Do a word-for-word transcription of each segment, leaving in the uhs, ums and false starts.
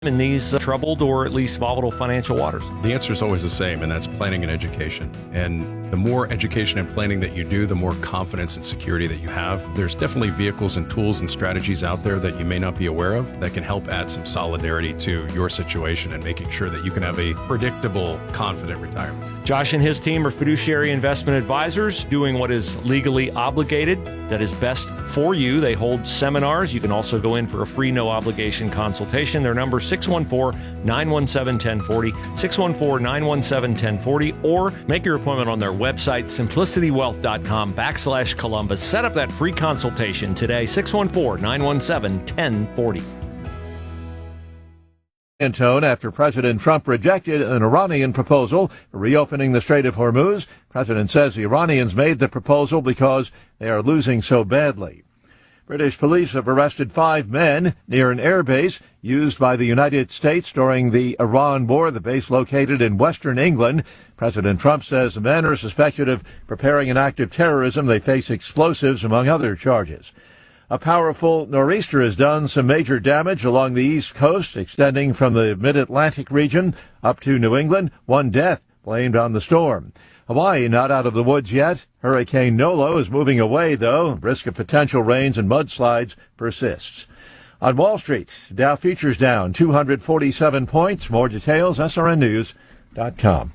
in these uh, troubled or at least volatile financial waters? The answer is always the same, and that's planning and education. And the more education and planning that you do, the more confidence and security that you have. There's definitely vehicles and tools and strategies out there that you may not be aware of that can help add some solidarity to your situation and making sure that you can have a predictable, confident retirement. Josh and his team are fiduciary investment advisors doing what is legally obligated, that is best for you. They hold seminars. You can also go in for a free, no obligation consultation. Their number is six one four, nine one seven, one zero four zero, six one four, nine one seven, one zero four zero, or make your appointment on their website, simplicitywealth.com backslash Columbus. Set up that free consultation today, six one four, nine one seven, one zero four zero. In tone after President Trump rejected an Iranian proposal for reopening the Strait of Hormuz. President says the Iranians made the proposal because they are losing so badly. British police have arrested five men near an airbase used by the United States during the Iran war, the base located in western England. President Trump says the men are suspected of preparing an act of terrorism. They face explosives, among other charges. A powerful nor'easter has done some major damage along the east coast, extending from the mid-Atlantic region up to New England. One death blamed on the storm. Hawaii not out of the woods yet. Hurricane Nolo is moving away, though. Risk of potential rains and mudslides persists. On Wall Street, Dow futures down two hundred forty-seven points. More details, S R N news dot com.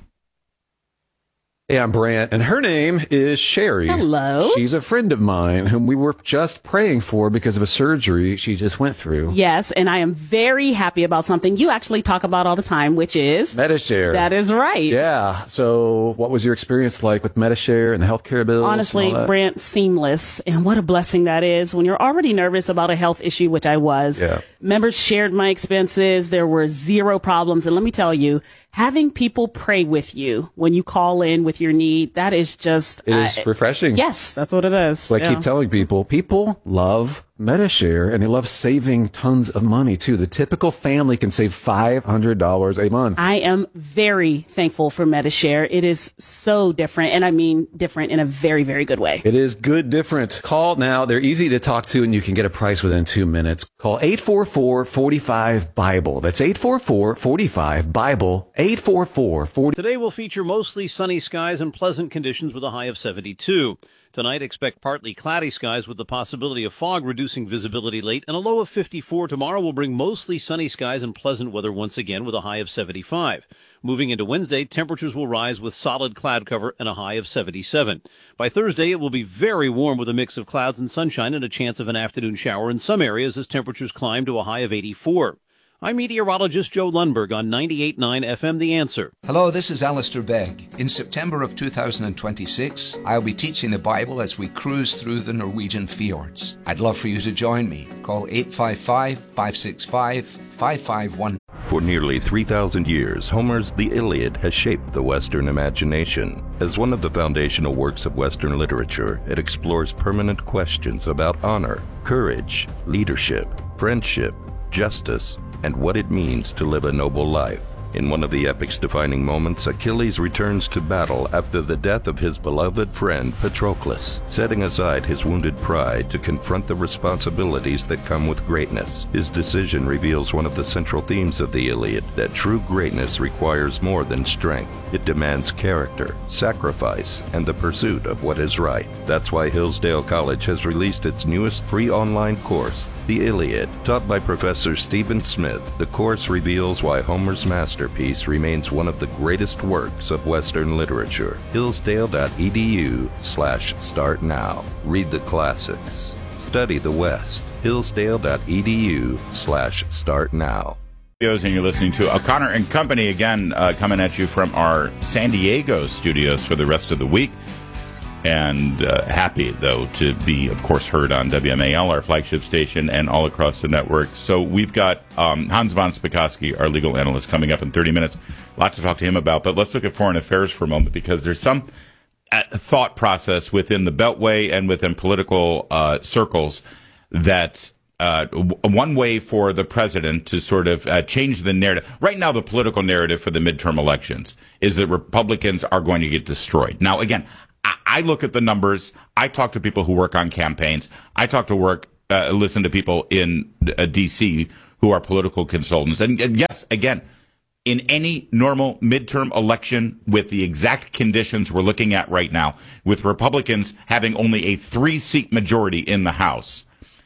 Hey, I'm Brant, and her name is Sherry. Hello. She's a friend of mine whom we were just praying for because of a surgery she just went through. Yes, and I am very happy about something you actually talk about all the time, which is Medi-Share. That is right. Yeah. So what was your experience like with Medi-Share and the healthcare bills? Honestly, Brant, seamless. And what a blessing that is when you're already nervous about a health issue, which I was. Yeah. Members shared my expenses. There were zero problems. And let me tell you, having people pray with you when you call in with your need, that is just... It is uh, refreshing. Yes, that's what it is. So I yeah. keep telling people, people love Medi-Share, and they love saving tons of money, too. The typical family can save five hundred dollars a month. I am very thankful for Medi-Share. It is so different, and I mean different in a very, very good way. It is good different. Call now. They're easy to talk to, and you can get a price within two minutes. Call eight four four, four five, BIBLE. That's eight four four, four five, BIBLE, eight four four, four... Today will feature mostly sunny skies and pleasant conditions with a high of seventy-two. Tonight, expect partly cloudy skies with the possibility of fog reducing visibility late, and a low of fifty-four. Tomorrow will bring mostly sunny skies and pleasant weather once again with a high of seventy-five. Moving into Wednesday, temperatures will rise with solid cloud cover and a high of seventy-seven. By Thursday, it will be very warm with a mix of clouds and sunshine and a chance of an afternoon shower in some areas as temperatures climb to a high of eighty-four. I'm meteorologist Joe Lundberg on ninety-eight point nine F M The Answer. Hello, this is Alistair Begg. In September of two thousand twenty-six, I'll be teaching the Bible as we cruise through the Norwegian fjords. I'd love for you to join me. Call eight five five, five six five, five five one. For nearly three thousand years, Homer's The Iliad has shaped the Western imagination. As one of the foundational works of Western literature, it explores permanent questions about honor, courage, leadership, friendship, justice, and what it means to live a noble life. In one of the epic's defining moments, Achilles returns to battle after the death of his beloved friend Patroclus, setting aside his wounded pride to confront the responsibilities that come with greatness. His decision reveals one of the central themes of the Iliad, that true greatness requires more than strength. It demands character, sacrifice, and the pursuit of what is right. That's why Hillsdale College has released its newest free online course, The Iliad. Taught by Professor Stephen Smith, the course reveals why Homer's masterpiece remains one of the greatest works of Western literature. Hillsdale.edu slash start now. Read the classics. Study the West. Hillsdale.edu slash start now. And you're listening to O'Connor and Company again, uh, coming at you from our San Diego studios for the rest of the week. And uh, happy, though, to be, of course, heard on W M A L, our flagship station, and all across the network. So we've got um, Hans von Spakovsky, our legal analyst, coming up in thirty minutes. A lot to talk to him about. But let's look at foreign affairs for a moment, because there's some uh, thought process within the Beltway and within political uh, circles that uh, w- one way for the president to sort of uh, change the narrative. Right now, the political narrative for the midterm elections is that Republicans are going to get destroyed. Now, again, I look at the numbers. I talk to people who work on campaigns. I talk to work, uh, listen to people in uh, D C who are political consultants. And, and yes, again, in any normal midterm election with the exact conditions we're looking at right now, with Republicans having only a three-seat majority in the House,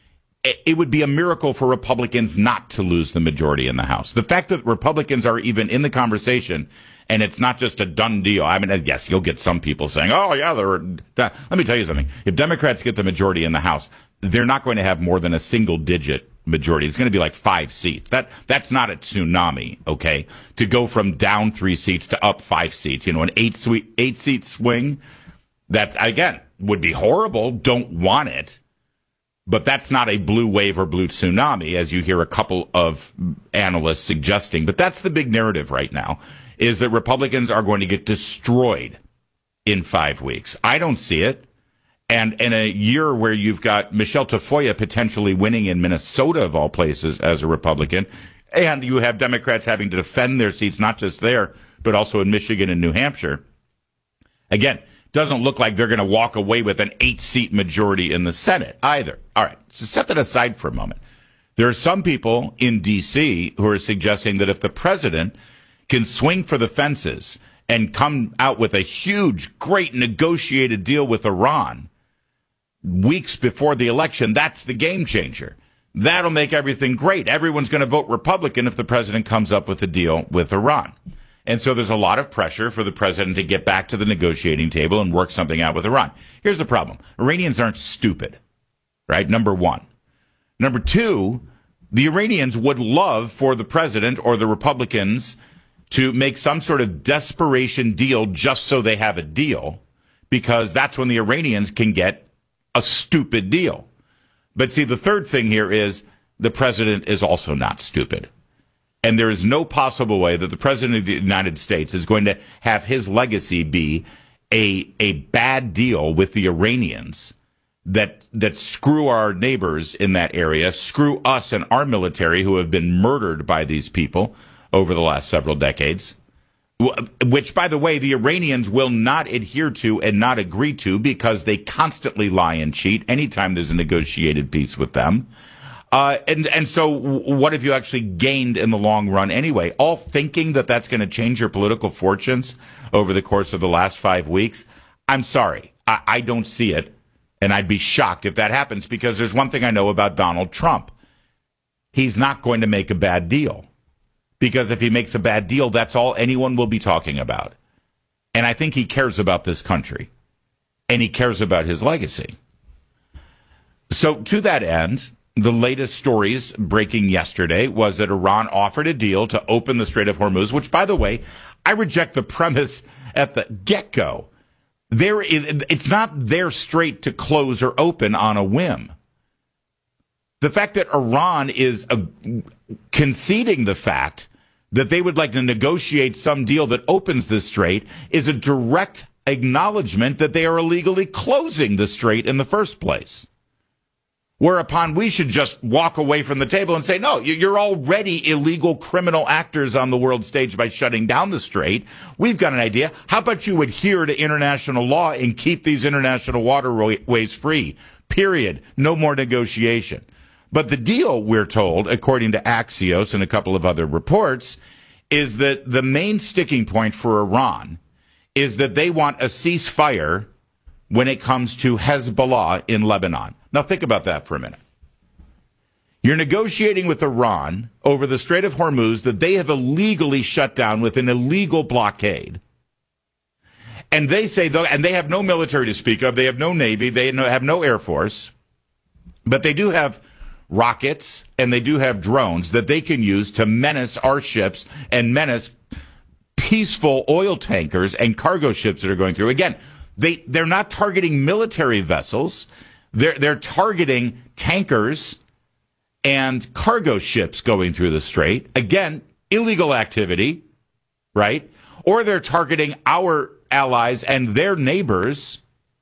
it would be a miracle for Republicans not to lose the majority in the House. The fact that Republicans are even in the conversation and it's not just a done deal. I mean, yes, you'll get some people saying, oh, yeah, they're. Let me tell you something. If Democrats get the majority in the House, they're not going to have more than a single digit majority. It's going to be like five seats. That That's not a tsunami, okay? To go from down three seats to up five seats, you know, an eight, sweet, eight seat swing, that, again, would be horrible. Don't want it. But that's not a blue wave or blue tsunami, as you hear a couple of analysts suggesting. But that's the big narrative right now, is that Republicans are going to get destroyed in five weeks. I don't see it. And in a year where you've got Michelle Tafoya potentially winning in Minnesota, of all places, as a Republican, and you have Democrats having to defend their seats, not just there, but also in Michigan and New Hampshire, again, doesn't look like they're going to walk away with an eight-seat majority in the Senate either. All right, so set that aside for a moment. There are some people in D C who are suggesting that if the president can swing for the fences and come out with a huge, great negotiated deal with Iran weeks before the election, that's the game changer. That'll make everything great. Everyone's going to vote Republican if the president comes up with a deal with Iran. And so there's a lot of pressure for the president to get back to the negotiating table and work something out with Iran. Here's the problem. Iranians aren't stupid, right? Number one. Number two, the Iranians would love for the president or the Republicans to make some sort of desperation deal just so they have a deal, because that's when the Iranians can get a stupid deal. But see, the third thing here is the president is also not stupid. And there is no possible way that the president of the United States is going to have his legacy be a a bad deal with the Iranians that that screw our neighbors in that area, screw us and our military who have been murdered by these people over the last several decades, which, by the way, the Iranians will not adhere to and not agree to because they constantly lie and cheat anytime there's a negotiated peace with them. Uh, and, and so what have you actually gained in the long run anyway? All thinking that that's going to change your political fortunes over the course of the last five weeks? I'm sorry. I, I don't see it. And I'd be shocked if that happens, because there's one thing I know about Donald Trump. He's not going to make a bad deal, because if he makes a bad deal, that's all anyone will be talking about. And I think he cares about this country, and he cares about his legacy. So to that end, the latest stories breaking yesterday was that Iran offered a deal to open the Strait of Hormuz, which, by the way, I reject the premise at the get-go. There is, it's not their strait to close or open on a whim. The fact that Iran is uh, conceding the fact that they would like to negotiate some deal that opens the strait is a direct acknowledgement that they are illegally closing the strait in the first place. Whereupon we should just walk away from the table and say, no, you're already illegal criminal actors on the world stage by shutting down the strait. We've got an idea. How about you adhere to international law and keep these international waterways free? Period. No more negotiation. But the deal, we're told, according to Axios and a couple of other reports, is that the main sticking point for Iran is that they want a ceasefire when it comes to Hezbollah in Lebanon. Now, think about that for a minute. You're negotiating with Iran over the Strait of Hormuz that they have illegally shut down with an illegal blockade. And they say, though, and they have no military to speak of. They have no Navy. They have no Air Force. But they do have rockets and they do have drones that they can use to menace our ships and menace peaceful oil tankers and cargo ships that are going through. Again, they, they're not targeting military vessels. They're, they're targeting tankers and cargo ships going through the strait. Again, illegal activity, right? Or they're targeting our allies and their neighbors.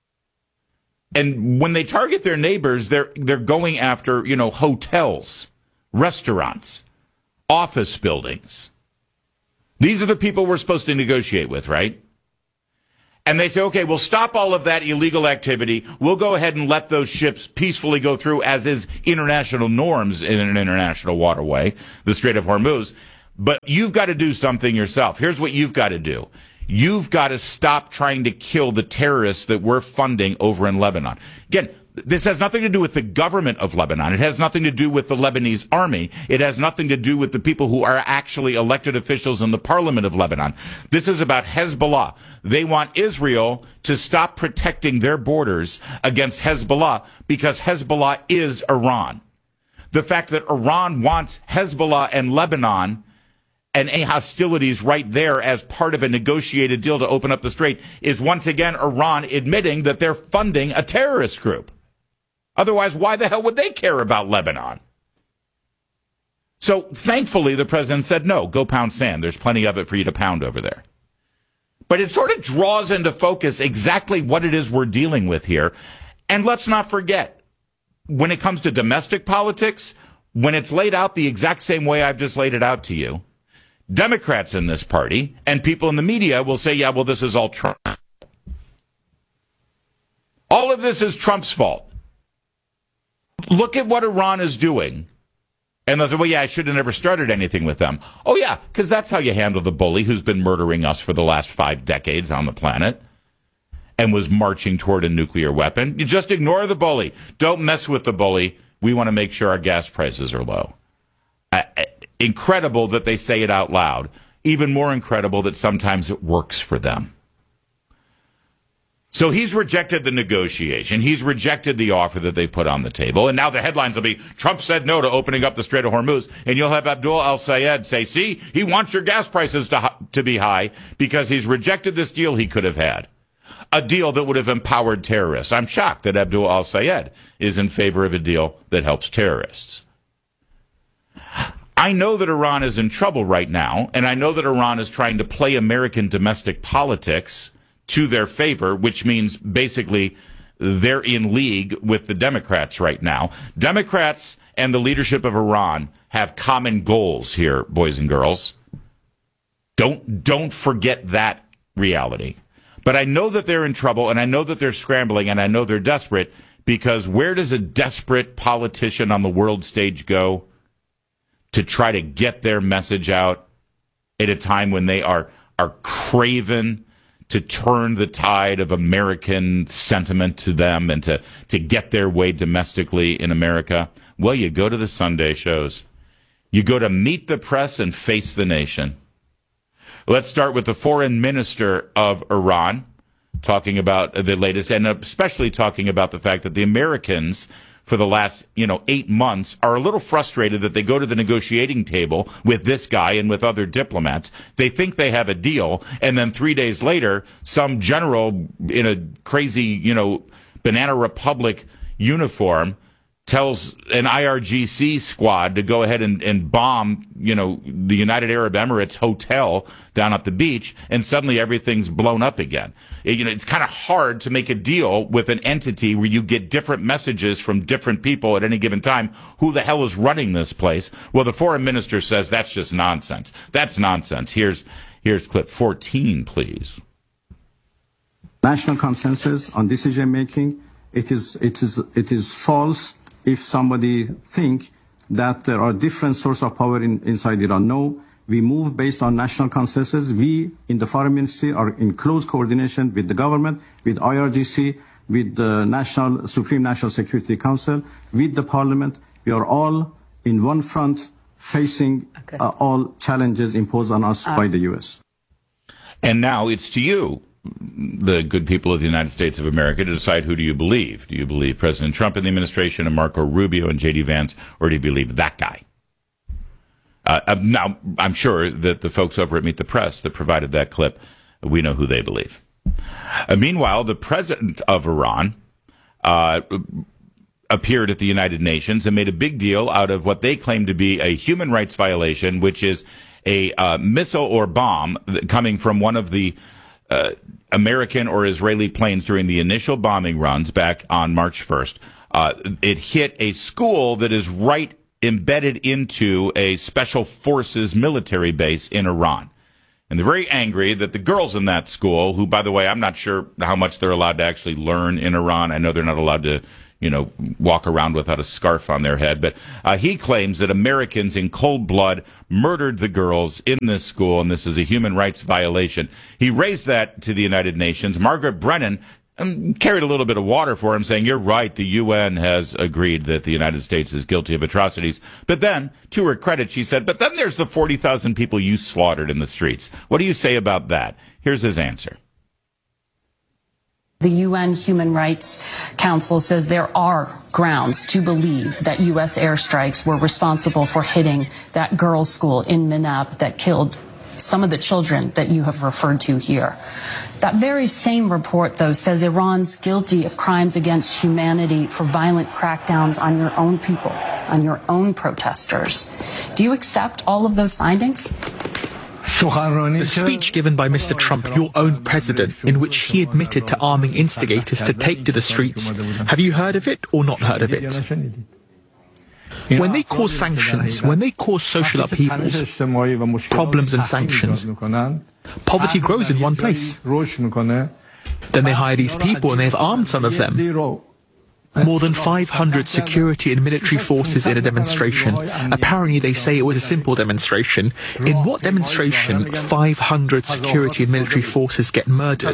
And when they target their neighbors, they're they're going after, you know, hotels, restaurants, office buildings. These are the people we're supposed to negotiate with, right? And they say, okay, we'll stop all of that illegal activity. We'll go ahead and let those ships peacefully go through, as is international norms in an international waterway, the Strait of Hormuz. But you've got to do something yourself. Here's what you've got to do. You've got to stop trying to kill the terrorists that we're funding over in Lebanon. Again, this has nothing to do with the government of Lebanon. It has nothing to do with the Lebanese army. It has nothing to do with the people who are actually elected officials in the parliament of Lebanon. This is about Hezbollah. They want Israel to stop protecting their borders against Hezbollah because Hezbollah is Iran. The fact that Iran wants Hezbollah and Lebanon and any hostilities right there as part of a negotiated deal to open up the strait is once again Iran admitting that they're funding a terrorist group. Otherwise, why the hell would they care about Lebanon? So thankfully, the president said, no, go pound sand. There's plenty of it for you to pound over there. But it sort of draws into focus exactly what it is we're dealing with here. And let's not forget, when it comes to domestic politics, when it's laid out the exact same way I've just laid it out to you, Democrats in this party and people in the media will say, yeah, well, this is all Trump. All of this is Trump's fault. Look at what Iran is doing. And they'll say, well, yeah, I should have never started anything with them. Oh, yeah, because that's how you handle the bully who's been murdering us for the last five decades on the planet and was marching toward a nuclear weapon. You just ignore the bully. Don't mess with the bully. We want to make sure our gas prices are low. Uh, incredible that they say it out loud. Even more incredible that sometimes it works for them. So he's rejected the negotiation. He's rejected the offer that they put on the table. And now the headlines will be, Trump said no to opening up the Strait of Hormuz. And you'll have Abdul al-Sayed say, see, he wants your gas prices to, to be high because he's rejected this deal he could have had. A deal that would have empowered terrorists. I'm shocked that Abdul al-Sayed is in favor of a deal that helps terrorists. I know that Iran is in trouble right now, and I know that Iran is trying to play American domestic politics to their favor, which means basically they're in league with the Democrats right now. Democrats and the leadership of Iran have common goals here, boys and girls. Don't, don't forget that reality. But I know that they're in trouble, and I know that they're scrambling, and I know they're desperate, because where does a desperate politician on the world stage go to try to get their message out at a time when they are, are craven to turn the tide of American sentiment to them and to, to get their way domestically in America? Well, you go to the Sunday shows. You go to Meet the Press and Face the Nation. Let's start with the foreign minister of Iran, talking about the latest, and especially talking about the fact that the Americans, for the last, you know, eight months, are a little frustrated that they go to the negotiating table with this guy and with other diplomats. They think they have a deal, and then three days later, some general in a crazy, you know, Banana Republic uniform tells an I R G C squad to go ahead and, and bomb, you know, the United Arab Emirates hotel down at the beach, and suddenly everything's blown up again. It, you know, it's kind of hard to make a deal with an entity where you get different messages from different people at any given time. Who the hell is running this place? Well, the foreign minister says that's just nonsense. That's nonsense. Here's here's clip fourteen, please. National consensus on decision making. It is it is it is false if somebody think that there are different sources of power in, inside Iran. No, we move based on national consensus. We in the foreign ministry are in close coordination with the government, with I R G C, with the National Supreme National Security Council, with the parliament. We are all in one front facing okay. uh, all challenges imposed on us uh, by the U S. And now it's to you, the good people of the United States of America, to decide who do you believe. Do you believe President Trump and the administration and Marco Rubio and J D Vance, or do you believe that guy? Uh, now, I'm sure that the folks over at Meet the Press that provided that clip, we know who they believe. Uh, meanwhile, the president of Iran uh, appeared at the United Nations and made a big deal out of what they claim to be a human rights violation, which is a uh, missile or bomb coming from one of the Uh, American or Israeli planes during the initial bombing runs back on March first. Uh, it hit a school that is right embedded into a special forces military base in Iran. And they're very angry that the girls in that school, who, by the way, I'm not sure how much they're allowed to actually learn in Iran. I know they're not allowed to, you know, walk around without a scarf on their head. But uh, he claims that Americans in cold blood murdered the girls in this school, and this is a human rights violation. He raised that to the United Nations. Margaret Brennan um, carried a little bit of water for him, saying, you're right, the U N has agreed that the United States is guilty of atrocities. But then, to her credit, she said, but then there's the forty thousand people you slaughtered in the streets. What do you say about that? Here's his answer. The U N Human Rights Council says there are grounds to believe that U S airstrikes were responsible for hitting that girls' school in Minab that killed some of the children that you have referred to here. That very same report, though, says Iran's guilty of crimes against humanity for violent crackdowns on your own people, on your own protesters. Do you accept all of those findings? The speech given by Mister Trump, your own president, in which he admitted to arming instigators to take to the streets, have you heard of it or not heard of it? When they cause sanctions, when they cause social upheavals, problems and sanctions, poverty grows in one place. Then they hire these people and they have armed some of them. More than five hundred security and military forces in a demonstration. Apparently they say it was a simple demonstration. In what demonstration five hundred security and military forces get murdered?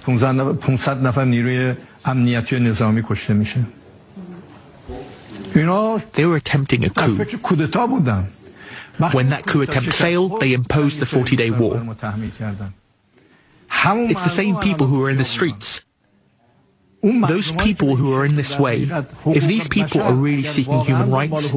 They were attempting a coup. When that coup attempt failed, they imposed the forty-day war. It's the same people who are in the streets. Those people who are in this way, if these people are really seeking human rights,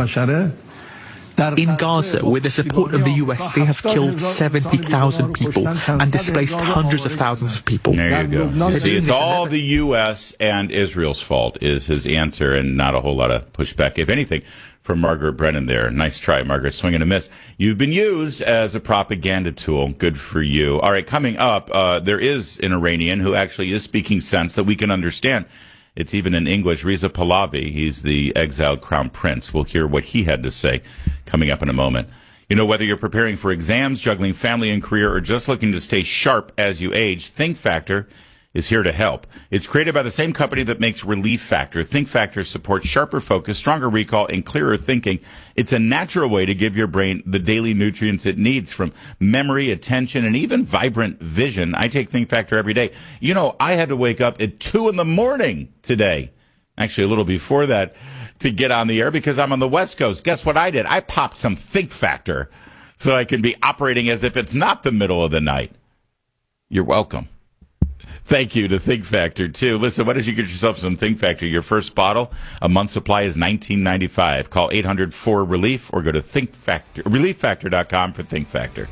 in Gaza, with the support of the U S, they have killed seventy thousand people and displaced hundreds of thousands of people. There you go. You see, it's all the U S and Israel's fault, is his answer, and not a whole lot of pushback, if anything, from Margaret Brennan there. Nice try, Margaret. Swing and a miss. You've been used as a propaganda tool. Good for you. All right, coming up, uh, there is an Iranian who actually is speaking sense that we can understand. It's even in English. Reza Pahlavi, he's the exiled crown prince. We'll hear what he had to say coming up in a moment. You know, whether you're preparing for exams, juggling family and career, or just looking to stay sharp as you age, Think Factor is here to help. It's created by the same company that makes Relief Factor. Think Factor supports sharper focus, stronger recall, and clearer thinking. It's a natural way to give your brain the daily nutrients it needs, from memory, attention, and even vibrant vision. I take Think Factor every day. You know, I had to wake up at two in the morning today, actually a little before that, to get on the air because I'm on the West Coast. Guess what I did? I popped some Think Factor so I can be operating as if it's not the middle of the night. You're welcome. Thank you to Think Factor, too. Listen, why don't you get yourself some Think Factor? Your first bottle, a month supply is nineteen ninety-five. Call eight hundred four relief or go to Think Factor, relief factor dot com for Think Factor.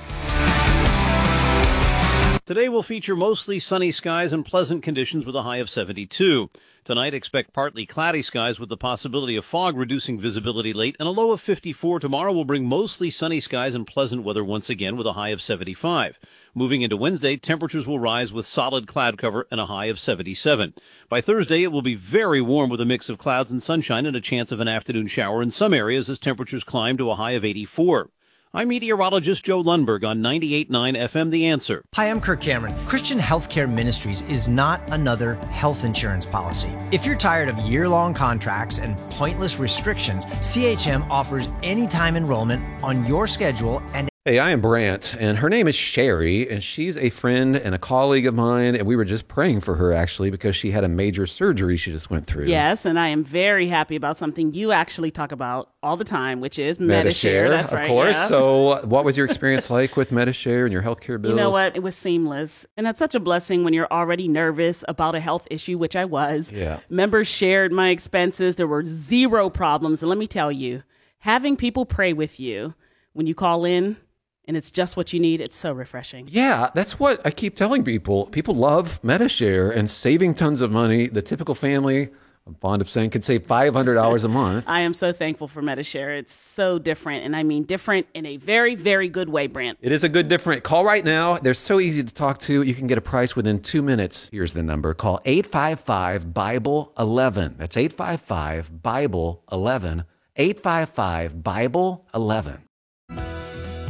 Today will feature mostly sunny skies and pleasant conditions with a high of seventy-two. Tonight, expect partly cloudy skies with the possibility of fog reducing visibility late, and a low of fifty-four. Tomorrow will bring mostly sunny skies and pleasant weather once again with a high of seventy-five. Moving into Wednesday, temperatures will rise with solid cloud cover and a high of seventy-seven. By Thursday, it will be very warm with a mix of clouds and sunshine and a chance of an afternoon shower in some areas as temperatures climb to a high of eighty-four. I'm meteorologist Joe Lundberg on ninety-eight point nine F M The Answer. Hi, I'm Kirk Cameron. Christian Healthcare Ministries is not another health insurance policy. If you're tired of year-long contracts and pointless restrictions, C H M offers anytime enrollment on your schedule. And Hey, I am Brant, and her name is Sherry, and she's a friend and a colleague of mine, and we were just praying for her, actually, because she had a major surgery she just went through. Yes, and I am very happy about something you actually talk about all the time, which is Medi-Share. That's of right, course. yeah. So what was your experience like with Medi-Share and your healthcare bills? You know what? It was seamless. And that's such a blessing when you're already nervous about a health issue, which I was. Yeah. Members shared my expenses. There were zero problems. And let me tell you, having people pray with you when you call in, and it's just what you need, it's so refreshing. Yeah, that's what I keep telling people. People love Medi-Share and saving tons of money. The typical family, I'm fond of saying, could save five hundred dollars a month. I am so thankful for Medi-Share. It's so different, and I mean different in a very, very good way, Brant. It is a good different. Call right now. They're so easy to talk to. You can get a price within two minutes. Here's the number. Call eight five five Bible eleven. That's eight five five Bible eleven. eight five five Bible eleven.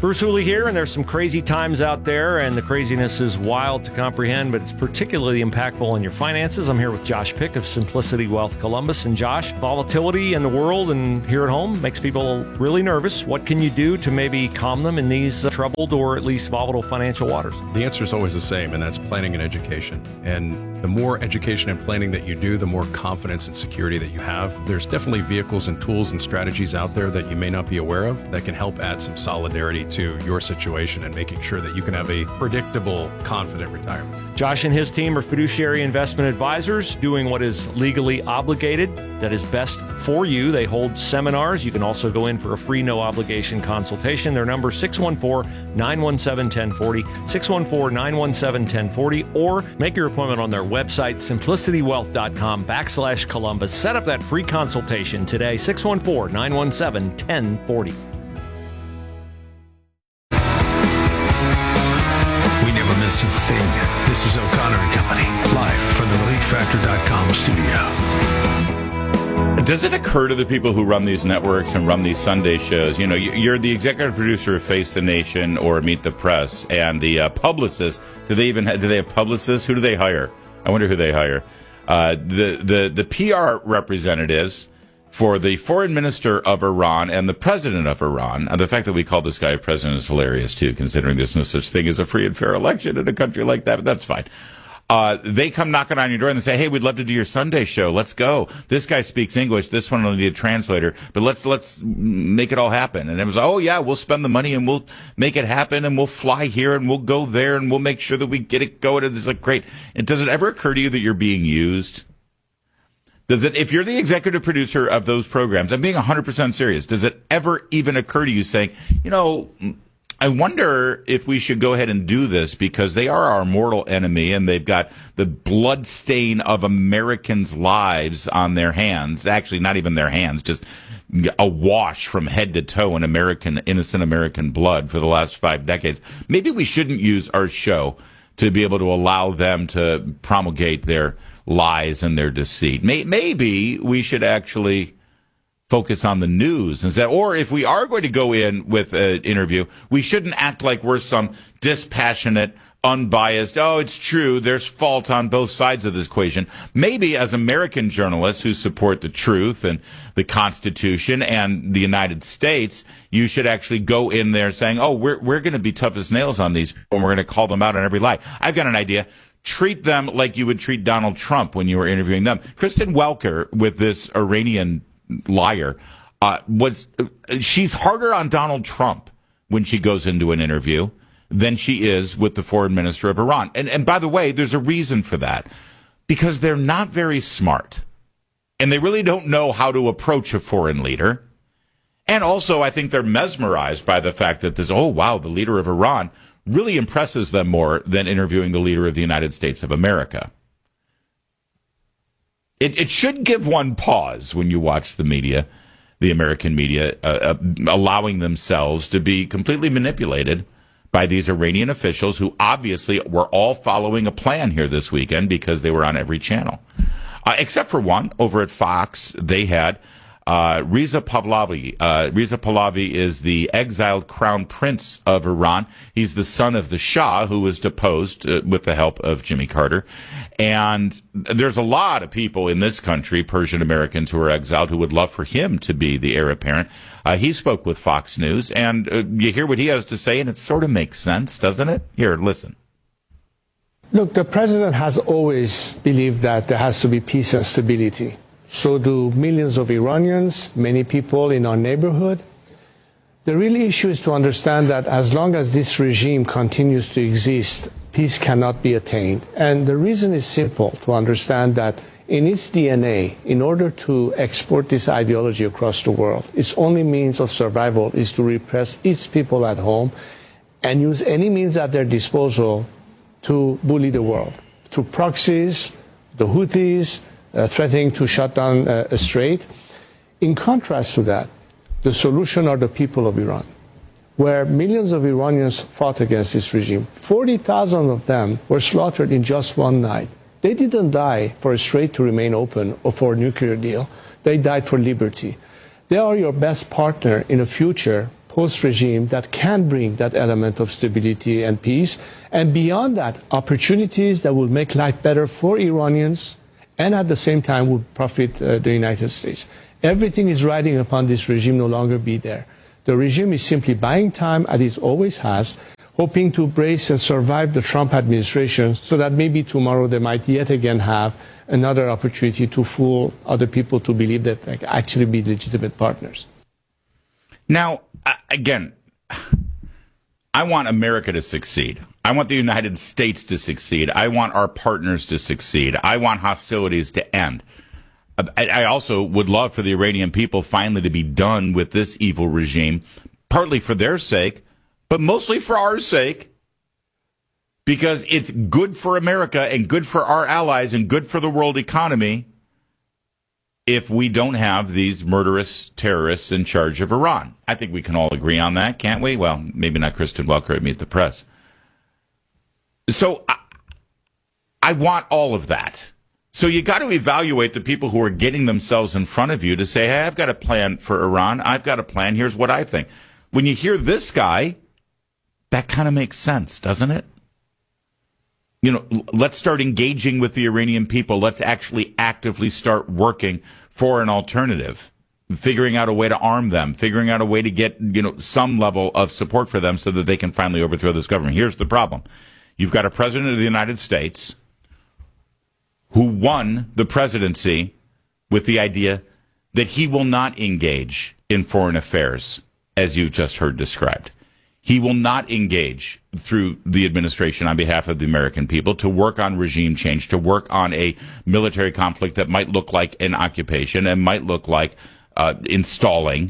Bruce Hooley here, and there's some crazy times out there, and the craziness is wild to comprehend, but it's particularly impactful on your finances. I'm here with Josh Pick of Simplicity Wealth Columbus. And Josh, volatility in the world and here at home makes people really nervous. What can you do to maybe calm them in these uh, troubled or at least volatile financial waters? The answer is always the same, and that's planning and education. And the more education and planning that you do, the more confidence and security that you have. There's definitely vehicles and tools and strategies out there that you may not be aware of that can help add some solidarity to your situation and making sure that you can have a predictable, confident retirement. Josh and his team are fiduciary investment advisors doing what is legally obligated, that is best for you. They hold seminars. You can also go in for a free no-obligation consultation. Their number is six one four, nine one seven, one oh four oh, six one four, nine one seven, one oh four oh, or make your appointment on their website, simplicity wealth dot com backslash Columbus. Set up that free consultation today, six one four, nine one seven, one oh four oh. Miss a thing. This is O'Connor and Company, live from the relief factor dot com studio. Does it occur to the people who run these networks and run these Sunday shows, you know, you're the executive producer of Face the Nation or Meet the Press, and the uh, publicists, do they even have, do they have publicists? Who do they hire? I wonder who they hire. Uh, the, the, the P R representatives for the foreign minister of Iran and the president of Iran. And the fact that we call this guy a president is hilarious, too, considering there's no such thing as a free and fair election in a country like that, but that's fine. Uh, they come knocking on your door and they say, hey, we'd love to do your Sunday show. Let's go. This guy speaks English. This one will need a translator, but let's, let's make it all happen. And it was, oh, yeah, we'll spend the money and we'll make it happen and we'll fly here and we'll go there and we'll make sure that we get it going. And it's like, great. And does it ever occur to you that you're being used? Does it, if you're the executive producer of those programs, I'm being one hundred percent serious, does it ever even occur to you saying, you know, I wonder if we should go ahead and do this because they are our mortal enemy and they've got the blood stain of Americans' lives on their hands. Actually, not even their hands, just awash from head to toe in American, innocent American blood for the last five decades. Maybe we shouldn't use our show to be able to allow them to promulgate their lies and their deceit. Maybe we should actually focus on the news instead. Or if we are going to go in with an interview, we shouldn't act like we're some dispassionate, unbiased, oh, it's true, there's fault on both sides of this equation. Maybe as American journalists who support the truth and the Constitution and the United States, you should actually go in there saying, oh, we're, we're going to be tough as nails on these people and we're going to call them out on every lie. I've got an idea. Treat them like you would treat Donald Trump when you were interviewing them. Kristen Welker, with this Iranian liar, uh, was uh, she's harder on Donald Trump when she goes into an interview than she is with the foreign minister of Iran. And, and by the way, there's a reason for that. Because they're not very smart. And they really don't know how to approach a foreign leader. And also, I think they're mesmerized by the fact that this, oh, wow, the leader of Iran really impresses them more than interviewing the leader of the United States of America. It, it should give one pause when you watch the media, the American media, uh, uh, allowing themselves to be completely manipulated by these Iranian officials who obviously were all following a plan here this weekend because they were on every channel. Uh, except for one, over at Fox, they had Uh, Reza Pahlavi. Uh, Reza Pahlavi is the exiled crown prince of Iran. He's the son of the Shah, who was deposed uh, with the help of Jimmy Carter. And there's a lot of people in this country, Persian Americans who are exiled, who would love for him to be the heir apparent. Uh, he spoke with Fox News, and uh, you hear what he has to say, and it sort of makes sense, doesn't it? Here, listen. Look, the president has always believed that there has to be peace and stability. So do millions of Iranians, many people in our neighborhood. The real issue is to understand that as long as this regime continues to exist, peace cannot be attained. And the reason is simple, to understand that in its D N A, in order to export this ideology across the world, its only means of survival is to repress its people at home and use any means at their disposal to bully the world. Through proxies, the Houthis, Uh, threatening to shut down uh, a strait. In contrast to that, the solution are the people of Iran, where millions of Iranians fought against this regime. forty thousand of them were slaughtered in just one night. They didn't die for a strait to remain open or for a nuclear deal. They died for liberty. They are your best partner in a future post-regime that can bring that element of stability and peace. And beyond that, opportunities that will make life better for Iranians and at the same time will profit uh, the United States. Everything is riding upon this regime no longer be there. The regime is simply buying time, as it always has, hoping to brace and survive the Trump administration so that maybe tomorrow they might yet again have another opportunity to fool other people to believe that they can actually be legitimate partners. Now, again, I want America to succeed. I want the United States to succeed. I want our partners to succeed. I want hostilities to end. I also would love for the Iranian people finally to be done with this evil regime, partly for their sake, but mostly for our sake, because it's good for America and good for our allies and good for the world economy if we don't have these murderous terrorists in charge of Iran. I think we can all agree on that, can't we? Well, maybe not Kristen Welker at Meet the Press. So I, I want all of that. So you got to evaluate the people who are getting themselves in front of you to say, hey, I've got a plan for Iran. I've got a plan. Here's what I think. When you hear this guy, that kind of makes sense, doesn't it? You know, let's start engaging with the Iranian people. Let's actually actively start working for an alternative, figuring out a way to arm them, figuring out a way to get, you know, some level of support for them so that they can finally overthrow this government. Here's the problem. You've got a president of the United States who won the presidency with the idea that he will not engage in foreign affairs, as you've just heard described. He will not engage through the administration on behalf of the American people to work on regime change, to work on a military conflict that might look like an occupation and might look like uh, installing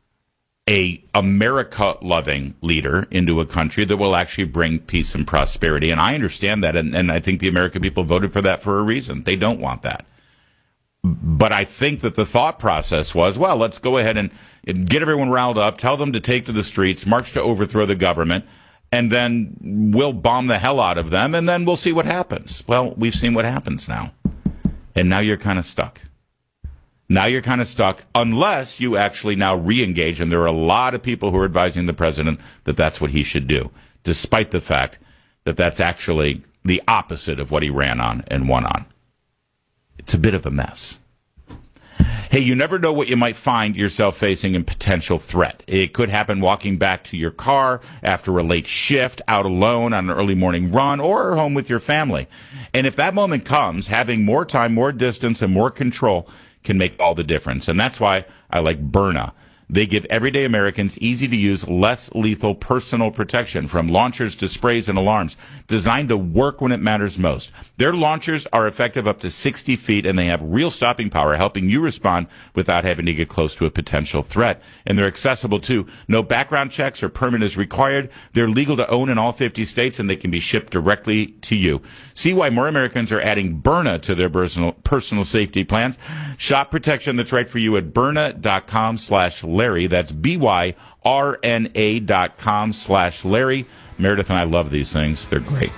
a America-loving leader into a country that will actually bring peace and prosperity. And I understand that, and, and I think the American people voted for that for a reason. They don't want that. But I think that the thought process was, well, let's go ahead and, and get everyone riled up, tell them to take to the streets, march to overthrow the government, and then we'll bomb the hell out of them, and then we'll see what happens. Well, we've seen what happens now. And now you're kind of stuck. Now you're kind of stuck unless you actually now re-engage, and there are a lot of people who are advising the president that that's what he should do, despite the fact that that's actually the opposite of what he ran on and won on. It's a bit of a mess. Hey, you never know what you might find yourself facing in potential threat. It could happen walking back to your car after a late shift, out alone on an early morning run, or home with your family. And if that moment comes, having more time, more distance, and more control can make all the difference. And that's why I like Byrna. They give everyday Americans easy-to-use, less lethal personal protection, from launchers to sprays and alarms, designed to work when it matters most. Their launchers are effective up to sixty feet, and they have real stopping power, helping you respond without having to get close to a potential threat. And they're accessible, too. No background checks or permit is required. They're legal to own in all fifty states, and they can be shipped directly to you. See why more Americans are adding Byrna to their personal, personal safety plans. Shop protection that's right for you at Byrna.com slash Larry. That's B-Y-R-N-A dot com slash Larry. Meredith and I love these things. They're great.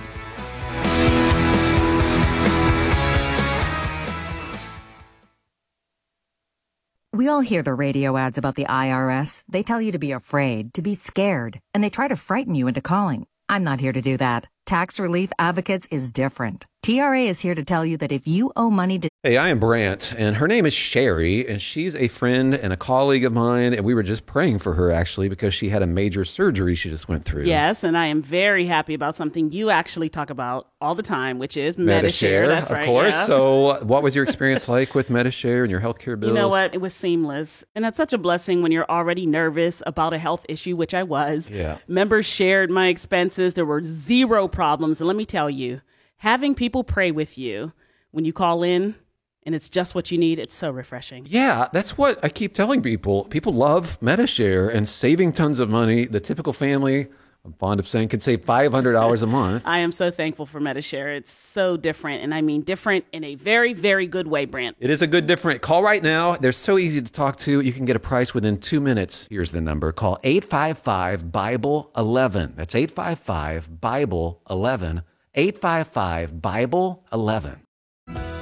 We all hear the radio ads about the I R S. They tell you to be afraid, to be scared, and they try to frighten you into calling. I'm not here to do that. Tax Relief Advocates is different. T R A is here to tell you that if you owe money to... Hey, I am Brant, and her name is Sherry, and she's a friend and a colleague of mine, and we were just praying for her, actually, because she had a major surgery she just went through. Yes, and I am very happy about something you actually talk about all the time, which is Medi-Share. Medi-Share, That's of right, course. yeah. So what was your experience like with Medi-Share and your healthcare bills? You know what? It was seamless. And that's such a blessing when you're already nervous about a health issue, which I was. Yeah. Members shared my expenses. There were zero problems. And let me tell you, having people pray with you when you call in and it's just what you need, it's so refreshing. Yeah, that's what I keep telling people. People love Medi-Share and saving tons of money. The typical family, I'm fond of saying, could save five hundred dollars a month. I am so thankful for Medi-Share. It's so different, and I mean different in a very, very good way, Brant. It is a good different. Call right now. They're so easy to talk to. You can get a price within two minutes. Here's the number. Call eight five five, Bible eleven. That's eight five five, Bible eleven. eight five five, Bible eleven.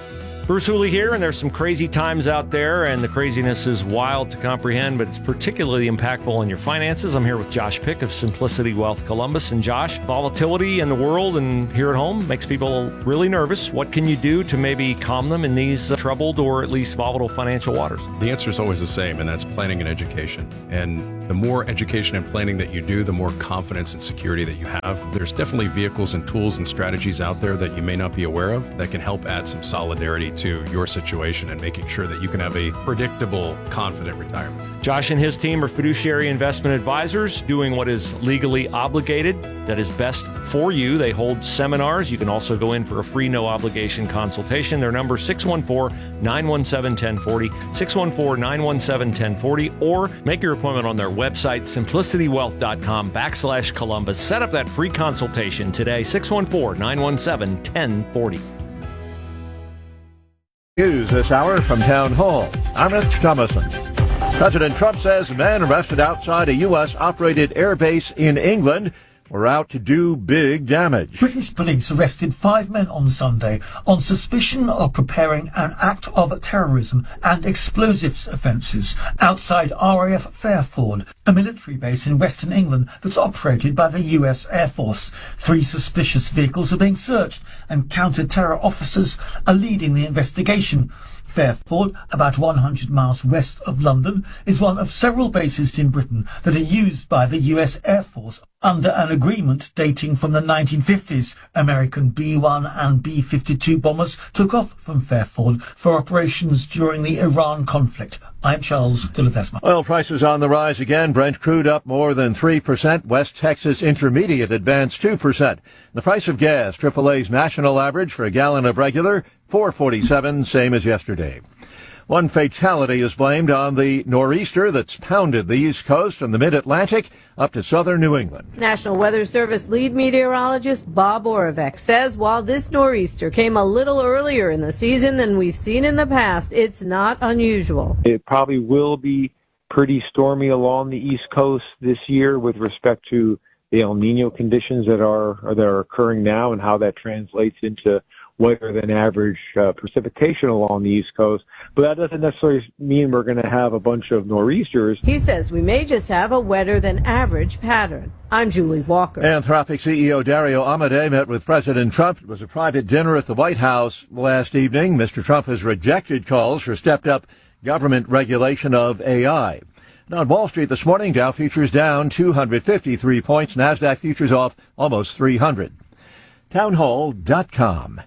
Bruce Hooley here, and there's some crazy times out there, and the craziness is wild to comprehend, but it's particularly impactful in your finances. I'm here with Josh Pick of Simplicity Wealth Columbus. And Josh, volatility in the world and here at home makes people really nervous. What can you do to maybe calm them in these uh, troubled or at least volatile financial waters? The answer is always the same, and that's planning and education. And the more education and planning that you do, the more confidence and security that you have. There's definitely vehicles and tools and strategies out there that you may not be aware of that can help add some solidarity to your situation and making sure that you can have a predictable, confident retirement. Josh and his team are fiduciary investment advisors doing what is legally obligated, that is best for you. They hold seminars. You can also go in for a free no-obligation consultation. Their number is six one four, nine one seven, one oh four oh, six one four, nine one seven, one oh four oh, or make your appointment on their website, simplicitywealth.com backslash Columbus. Set up that free consultation today, six one four, nine one seven, one oh four oh. News this hour from Town Hall. I'm Rich Thomason. President Trump says men arrested outside a U S-operated air base in England were out to do big damage. British police arrested five men on Sunday on suspicion of preparing an act of terrorism and explosives offences outside R A F Fairford, a military base in western England that's operated by the U S Air Force. Three suspicious vehicles are being searched and counter-terror officers are leading the investigation. Fairford, about one hundred miles west of London, is one of several bases in Britain that are used by the U S Air Force under an agreement dating from the nineteen fifties. American B one and B fifty-two bombers took off from Fairford for operations during the Iran conflict. I'm Charles de Ledesma. Oil prices on the rise again. Brent crude up more than three percent. West Texas Intermediate advanced two percent. The price of gas, triple A's national average for a gallon of regular, four forty-seven, same as yesterday. One fatality is blamed on the nor'easter that's pounded the East Coast from the mid-Atlantic up to southern New England. National Weather Service lead meteorologist Bob Oravec says while this nor'easter came a little earlier in the season than we've seen in the past, it's not unusual. It probably will be pretty stormy along the East Coast this year with respect to the El Nino conditions that are, that are occurring now and how that translates into wetter than average uh, precipitation along the East Coast. But that doesn't necessarily mean we're going to have a bunch of nor'easters. He says we may just have a wetter than average pattern. I'm Julie Walker. Anthropic C E O Dario Amodei met with President Trump. It was a private dinner at the White House last evening. Mister Trump has rejected calls for stepped-up government regulation of A I. And on Wall Street this morning, Dow futures down two hundred fifty-three points. NASDAQ futures off almost three hundred. townhall dot com.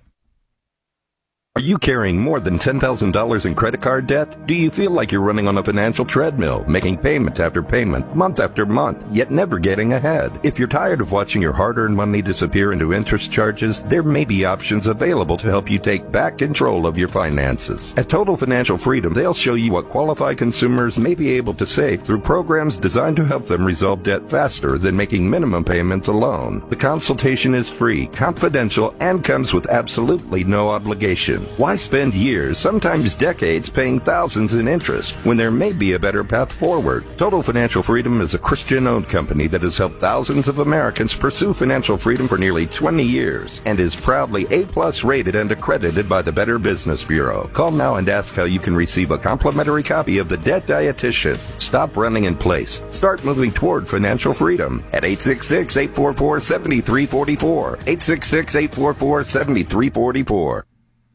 Are you carrying more than ten thousand dollars in credit card debt? Do you feel like you're running on a financial treadmill, making payment after payment, month after month, yet never getting ahead? If you're tired of watching your hard-earned money disappear into interest charges, there may be options available to help you take back control of your finances. At Total Financial Freedom, they'll show you what qualified consumers may be able to save through programs designed to help them resolve debt faster than making minimum payments alone. The consultation is free, confidential, and comes with absolutely no obligation. Why spend years, sometimes decades, paying thousands in interest when there may be a better path forward? Total Financial Freedom is a Christian-owned company that has helped thousands of Americans pursue financial freedom for nearly twenty years and is proudly A-plus rated and accredited by the Better Business Bureau. Call now and ask how you can receive a complimentary copy of The Debt Dietitian. Stop running in place. Start moving toward financial freedom at eight six six, eight four four, seven three four four, eight six six, eight four four, seven three four four.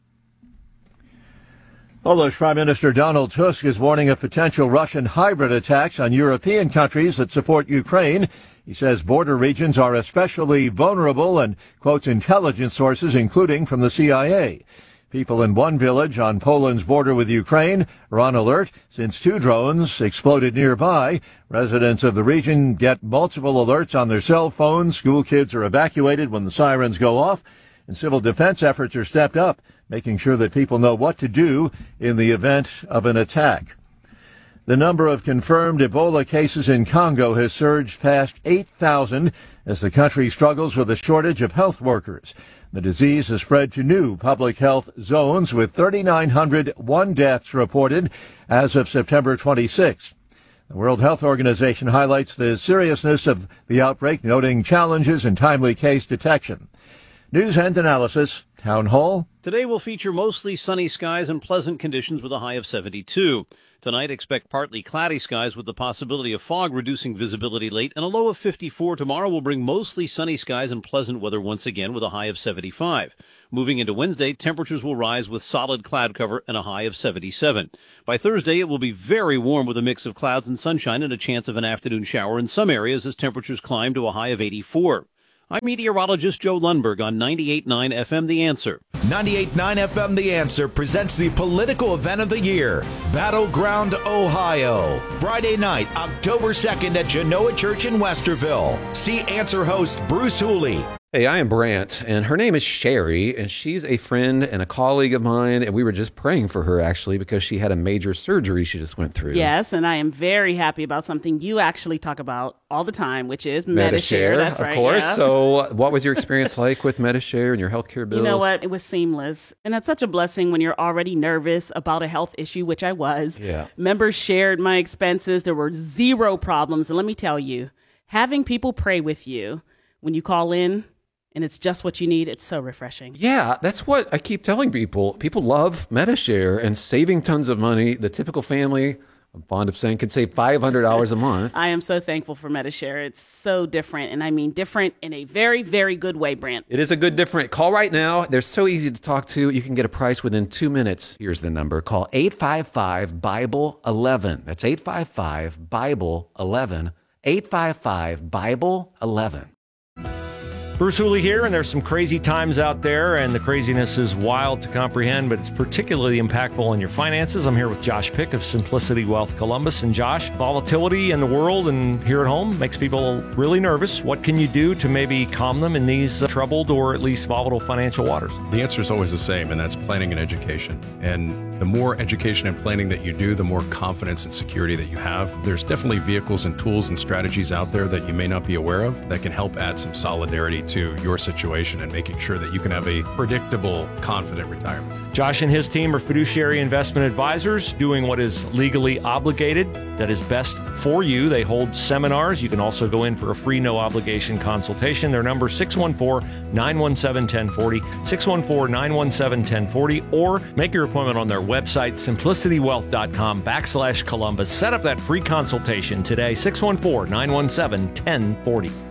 Polish Prime Minister Donald Tusk is warning of potential Russian hybrid attacks on European countries that support Ukraine. He says border regions are especially vulnerable and quotes intelligence sources, including from the C I A. People in one village on Poland's border with Ukraine are on alert since two drones exploded nearby. Residents of the region get multiple alerts on their cell phones. School kids are evacuated when the sirens go off, and civil defense efforts are stepped up, making sure that people know what to do in the event of an attack. The number of confirmed Ebola cases in Congo has surged past eight thousand as the country struggles with a shortage of health workers. The disease has spread to new public health zones with three thousand nine hundred one deaths reported as of September twenty-sixth. The World Health Organization highlights the seriousness of the outbreak, noting challenges in timely case detection. News and analysis Town Hall. Today will feature mostly sunny skies and pleasant conditions with a high of seventy-two. Tonight, expect partly cloudy skies with the possibility of fog reducing visibility late, and a low of fifty-four. Tomorrow will bring mostly sunny skies and pleasant weather once again with a high of seventy-five. Moving into Wednesday, temperatures will rise with solid cloud cover and a high of seventy-seven. By Thursday, it will be very warm with a mix of clouds and sunshine and a chance of an afternoon shower in some areas as temperatures climb to a high of eighty-four. I'm meteorologist Joe Lundberg on ninety-eight point nine F M The Answer. ninety-eight point nine F M The Answer presents the political event of the year, Battleground, Ohio. Friday night, October second at Genoa Church in Westerville. See Answer host Bruce Hooley. Hey, I am Brant, and her name is Sherry, and she's a friend and a colleague of mine, and we were just praying for her, actually, because she had a major surgery she just went through. Yes, and I am very happy about something you actually talk about all the time, which is Medi-Share. Medi-Share, That's of right, course. yeah. So what was your experience like with Medi-Share and your healthcare bills? You know what? It was seamless. And that's such a blessing when you're already nervous about a health issue, which I was. Yeah. Members shared my expenses. There were zero problems. And let me tell you, having people pray with you when you call in, and it's just what you need, it's so refreshing. Yeah, that's what I keep telling people. People love Medi-Share and saving tons of money. The typical family, I'm fond of saying, could save five hundred dollars a month. I am so thankful for Medi-Share. It's so different, and I mean different in a very, very good way, Brant. It is a good different. Call right now. They're so easy to talk to. You can get a price within two minutes. Here's the number. Call eight five five, Bible eleven. That's eight five five, Bible eleven. eight five five, Bible eleven. Bruce Hooley here, and there's some crazy times out there, and the craziness is wild to comprehend, but it's particularly impactful on your finances. I'm here with Josh Pick of Simplicity Wealth Columbus. And Josh, volatility in the world and here at home makes people really nervous. What can you do to maybe calm them in these uh, troubled or at least volatile financial waters? The answer is always the same, and that's planning and education. And the more education and planning that you do, the more confidence and security that you have. There's definitely vehicles and tools and strategies out there that you may not be aware of that can help add some solidarity to your situation and making sure that you can have a predictable, confident retirement. Josh and his team are fiduciary investment advisors doing what is legally obligated, that is best for you. They hold seminars. You can also go in for a free no-obligation consultation. Their number is six one four, nine one seven, one zero four zero, six one four, nine one seven, one zero four zero, or make your appointment on their website, simplicitywealth.com backslash Columbus. Set up that free consultation today, six one four, nine one seven, one zero four zero.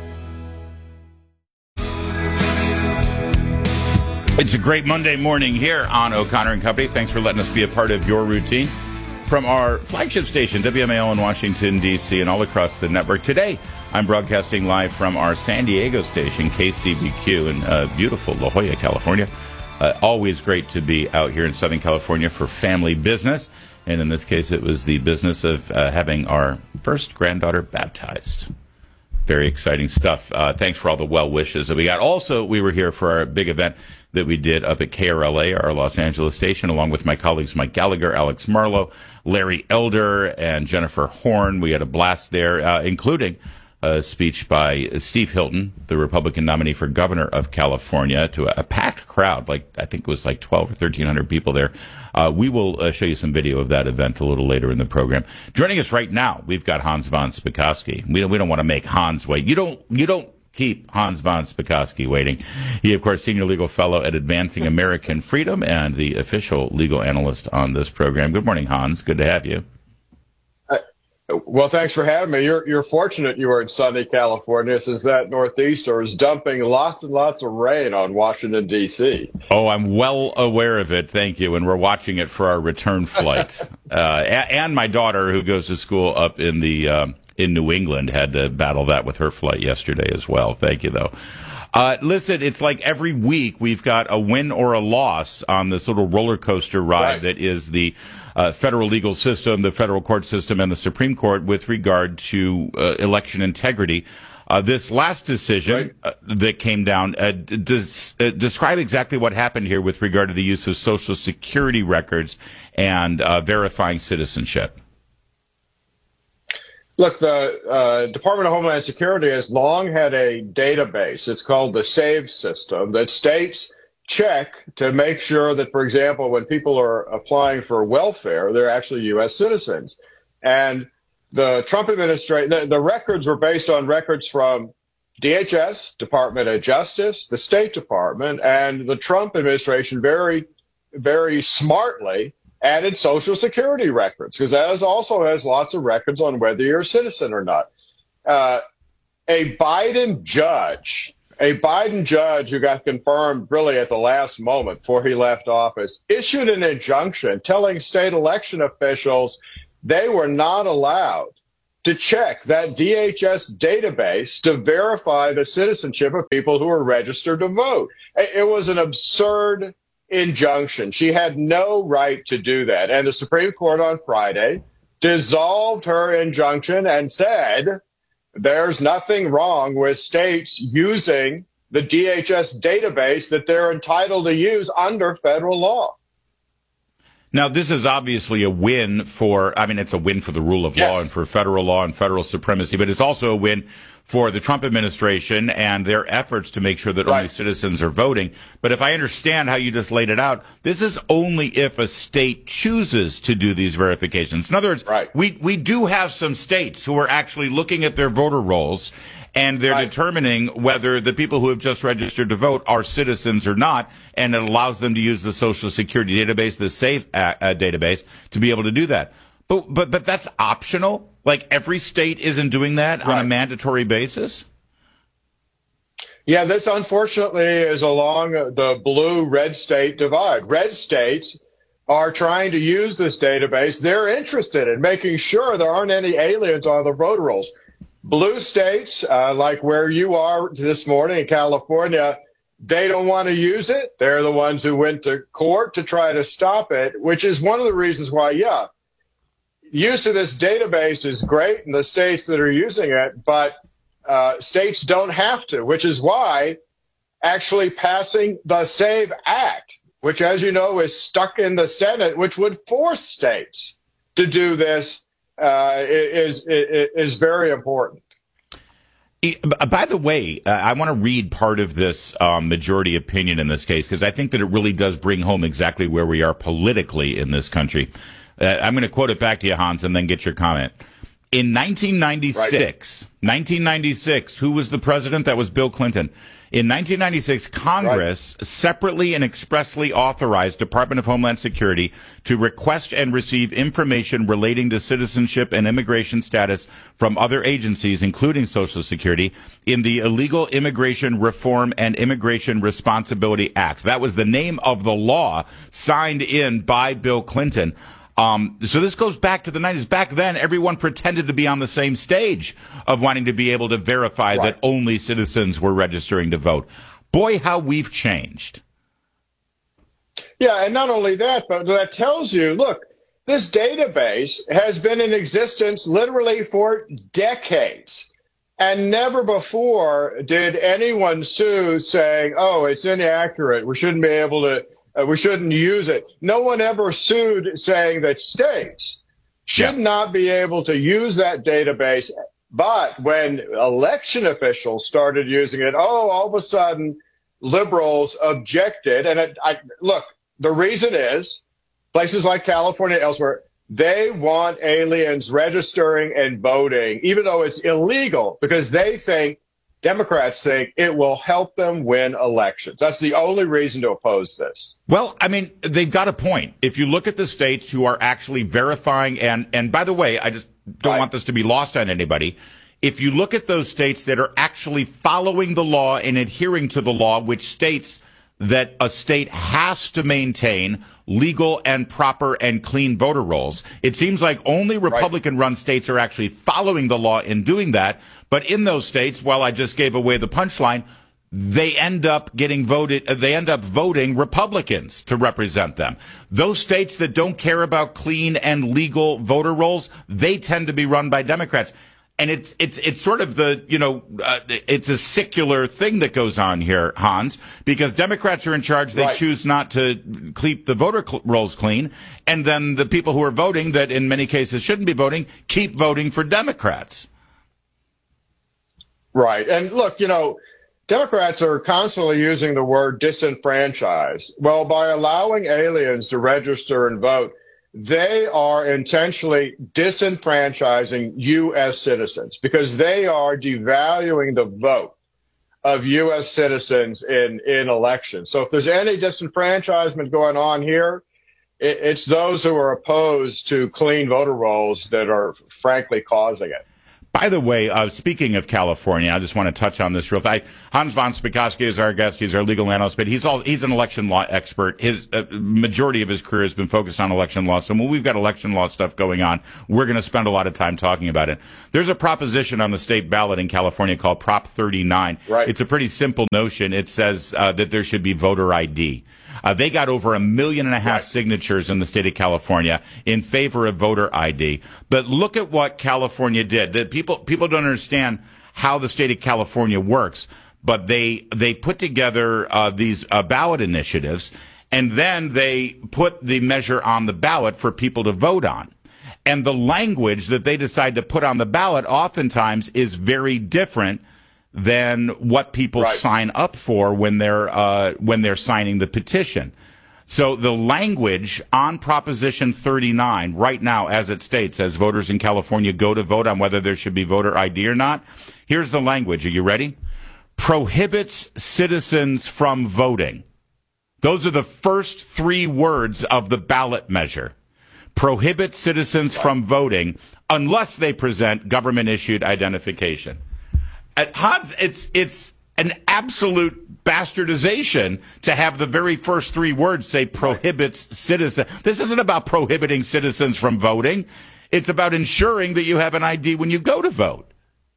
It's a great Monday morning here on O'Connor and Company. Thanks for letting us be a part of your routine. From our flagship station, W M A L in Washington, D C, and all across the network. Today, I'm broadcasting live from our San Diego station, K C B Q, in uh, beautiful La Jolla, California. Uh, always great to be out here in Southern California for family business. And in this case, it was the business of uh, having our first granddaughter baptized. Very exciting stuff. Uh, thanks for all the well wishes that we got. Also, we were here for our big event that we did up at K R L A, our Los Angeles station, along with my colleagues Mike Gallagher, Alex Marlowe, Larry Elder, and Jennifer Horn. We had a blast there, uh, including a speech by Steve Hilton, the Republican nominee for governor of California, to a, a packed crowd. Like I think it was like twelve or thirteen hundred people there. Uh, we will uh, show you some video of that event a little later in the program. Joining us right now, we've got Hans von Spakovsky. We don't, we don't want to make Hans wait. You don't, you don't keep Hans von Spakovsky waiting. He, of course, senior legal fellow at Advancing American Freedom and the official legal analyst on this program. Good morning, Hans. Good to have you. Well, thanks for having me. You're you're fortunate you are in sunny California, since that northeaster is dumping lots and lots of rain on Washington, D C. Oh, I'm well aware of it. Thank you. And we're watching it for our return flight. uh, and my daughter, who goes to school up in the um, in New England, had to battle that with her flight yesterday as well. Thank you, though. Uh, listen, it's like every week we've got a win or a loss on this little roller coaster ride right. that is the uh, federal legal system, the federal court system, and the Supreme Court with regard to uh, election integrity. Uh, this last decision right. uh, that came down, uh, does, uh, describe exactly what happened here with regard to the use of Social Security records and uh, verifying citizenship. Look, the uh, Department of Homeland Security has long had a database. It's called the SAVE system that states check to make sure that, for example, when people are applying for welfare, they're actually U S citizens. And the Trump administration, the, the records were based on records from D H S, Department of Justice, the State Department, and the Trump administration very, very smartly added Social Security records, because that is also has lots of records on whether you're a citizen or not. Uh, a Biden judge, a Biden judge who got confirmed really at the last moment before he left office, issued an injunction telling state election officials they were not allowed to check that D H S database to verify the citizenship of people who are registered to vote. It was an absurd injunction. She had no right to do that. And the Supreme Court on Friday dissolved her injunction and said there's nothing wrong with states using the D H S database that they're entitled to use under federal law. Now, this is obviously a win for, I mean, it's a win for the rule of law Yes. and for federal law and federal supremacy, but it's also a win for the Trump administration and their efforts to make sure that only citizens are voting. But if I understand how you just laid it out, this is only if a state chooses to do these verifications. In other words, we, we do have some states who are actually looking at their voter rolls and they're determining whether the people who have just registered to vote are citizens or not, and it allows them to use the Social Security database, the SAFE uh, uh, database, to be able to do that. But but but that's optional? Like every state isn't doing that on a mandatory basis? Yeah, this unfortunately is along the blue-red state divide. Red states are trying to use this database. They're interested in making sure there aren't any aliens on the voter rolls. Blue states, uh, like where you are this morning in California, they don't want to use it. They're the ones who went to court to try to stop it, which is one of the reasons why, yeah, use of this database is great in the states that are using it, but uh, states don't have to, which is why actually passing the SAVE Act, which, as you know, is stuck in the Senate, which would force states to do this, uh, is, is, is very important. By the way, uh, I want to read part of this um, majority opinion in this case, because I think that it really does bring home exactly where we are politically in this country. Uh, I'm going to quote it back to you, Hans, and then get your comment. In nineteen ninety-six, right. nineteen ninety-six, who was the president? That was Bill Clinton. In nineteen ninety-six, Congress right. separately and expressly authorized Department of Homeland Security to request and receive information relating to citizenship and immigration status from other agencies, including Social Security, in the Illegal Immigration Reform and Immigration Responsibility Act. That was the name of the law signed in by Bill Clinton. Um, so this goes back to the nineties. Back then, everyone pretended to be on the same stage of wanting to be able to verify right. that only citizens were registering to vote. Boy, how we've changed. Yeah, and not only that, but that tells you, look, this database has been in existence literally for decades. And never before did anyone sue saying, oh, it's inaccurate, we shouldn't be able to Uh, we shouldn't use it. No one ever sued saying that states should yeah. not be able to use that database. But when election officials started using it, oh, all of a sudden liberals objected. And it, I, look, the reason is places like California, elsewhere, they want aliens registering and voting, even though it's illegal, because they think Democrats think it will help them win elections. That's the only reason to oppose this. Well, I mean, they've got a point. If you look at the states who are actually verifying, and, and by the way, I just don't right. want this to be lost on anybody. If you look at those states that are actually following the law and adhering to the law, which states that a state has to maintain legal and proper and clean voter rolls. It seems like only Republican-run states are actually following the law in doing that. But in those states, while I just gave away the punchline, they end up getting voted, they end up voting Republicans to represent them. Those states that don't care about clean and legal voter rolls, they tend to be run by Democrats. And it's it's it's sort of the, you know, uh, it's a secular thing that goes on here, Hans, because Democrats are in charge. They right. choose not to keep the voter cl- rolls clean. And then the people who are voting, that in many cases shouldn't be voting, keep voting for Democrats. Right. And look, you know, Democrats are constantly using the word disenfranchise. Well, by allowing aliens to register and vote, they are intentionally disenfranchising U S citizens because they are devaluing the vote. of U S citizens in, in elections. So if there's any disenfranchisement going on here, it, it's those who are opposed to clean voter rolls that are frankly causing it. By the way, uh, speaking of California, I just want to touch on this real fast. Hans von Spakovsky is our guest. He's our legal analyst, but he's all, he's an election law expert. His uh, majority of his career has been focused on election law. So when we've got election law stuff going on, we're going to spend a lot of time talking about it. There's a proposition on the state ballot in California called Prop thirty-nine. Right. It's a pretty simple notion. It says uh, that there should be voter I D. Uh, they got over a million and a half right. signatures in the state of California in favor of voter I D. But look at what California did. That people people don't understand how the state of California works. But they they put together uh, these uh, ballot initiatives, and then they put the measure on the ballot for people to vote on. And the language that they decide to put on the ballot oftentimes is very different than what people right. sign up for when they're uh, when they're signing the petition. So the language on Proposition thirty-nine right now, as it states, as voters in California go to vote on whether there should be voter I D or not, here's the language. Are you ready? Prohibits citizens from voting. Those are the first three words of the ballot measure. Prohibits citizens from voting unless they present government-issued identification. At Hans, it's it's an absolute bastardization to have the very first three words say prohibits citizens. This isn't about prohibiting citizens from voting. It's about ensuring that you have an I D when you go to vote.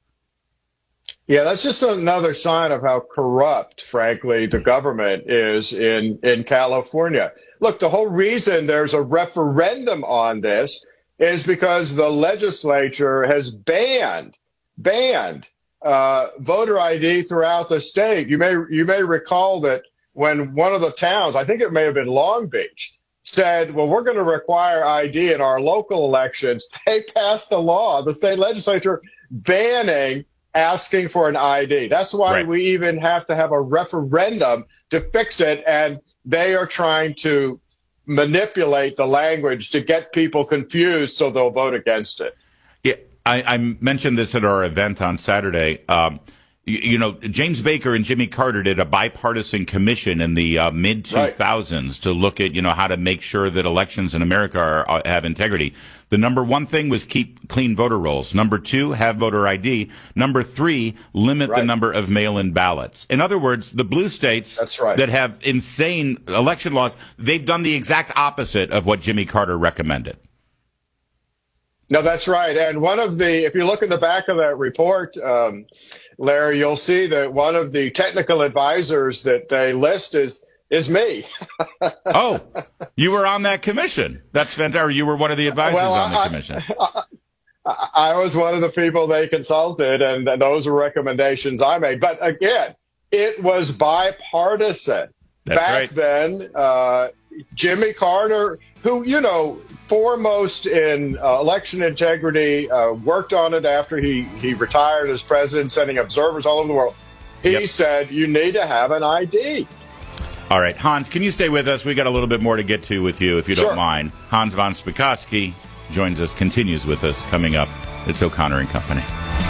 Yeah, that's just another sign of how corrupt, frankly, the government is in, in California. Look, the whole reason there's a referendum on this is because the legislature has banned, banned Uh, voter I D throughout the state. You may you may recall that when one of the towns, I think it may have been Long Beach, said, well, we're going to require I D in our local elections, they passed a law, the state legislature, banning asking for an I D. That's why right. we even have to have a referendum to fix it, and they are trying to manipulate the language to get people confused so they'll vote against it. Yeah. I, I mentioned this at our event on Saturday. Um, you, you know, James Baker and Jimmy Carter did a bipartisan commission in the uh, mid two thousands right. to look at, you know, how to make sure that elections in America are, are, have integrity. The number one thing was keep clean voter rolls. Number two, have voter I D. Number three, limit right. the number of mail-in ballots. In other words, the blue states That's right. that have insane election laws, they've done the exact opposite of what Jimmy Carter recommended. No, that's right. And one of the, if you look at the back of that report, um, Larry, you'll see that one of the technical advisors that they list is is me. Oh, you were on that commission. That's fantastic. You were one of the advisors well, on the I, commission. I, I, I was one of the people they consulted, and those were recommendations I made. But again, it was bipartisan. That's Back right. then, uh, Jimmy Carter, who, you know, foremost in uh, election integrity, uh, worked on it after he, he retired as president, sending observers all over the world. He yep. said, you need to have an I D. All right, Hans, can you stay with us? We got a little bit more to get to with you, if you sure. don't mind. Hans von Spakovsky joins us, continues with us, coming up. It's O'Connor and Company.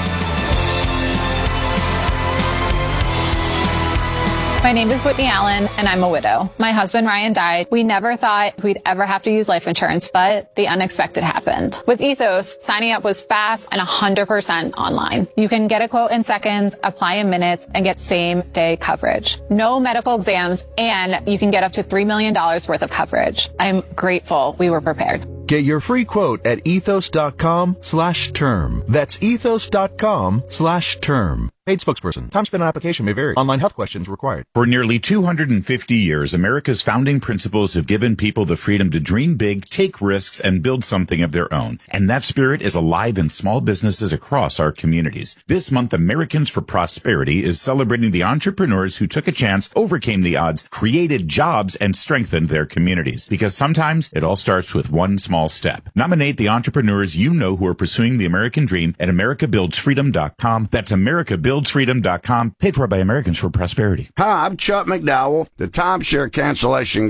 My name is Whitney Allen, and I'm a widow. My husband, Ryan, died. We never thought we'd ever have to use life insurance, but the unexpected happened. With Ethos, signing up was fast and one hundred percent online. You can get a quote in seconds, apply in minutes, and get same-day coverage. No medical exams, and you can get up to three million dollars worth of coverage. I'm grateful we were prepared. Get your free quote at ethos.com slash term. That's ethos.com slash term. Paid spokesperson. Time spent on application may vary. Online health questions required. For nearly two hundred fifty years, America's founding principles have given people the freedom to dream big, take risks, and build something of their own. And that spirit is alive in small businesses across our communities. This month, Americans for Prosperity is celebrating the entrepreneurs who took a chance, overcame the odds, created jobs, and strengthened their communities. Because sometimes it all starts with one small step. Nominate the entrepreneurs you know who are pursuing the American dream at america builds freedom dot com. That's america builds freedom dot com. Paid for by Americans for Prosperity. Hi, I'm Chuck McDowell, the timeshare cancellation guy.